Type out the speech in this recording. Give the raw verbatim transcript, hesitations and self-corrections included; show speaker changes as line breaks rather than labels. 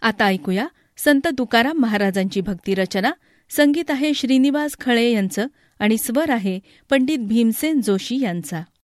आता ऐकूया संत तुकाराम महाराजांची भक्तिरचना. संगीत आहे श्रीनिवास खळे यांचं आणि स्वर आहे पंडित भीमसेन जोशी यांचा.